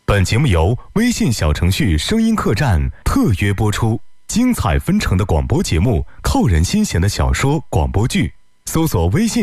本节目由微信小程序声音客栈特约播出，精彩纷呈的广播节目，扣人心弦的小说广播剧，搜索微信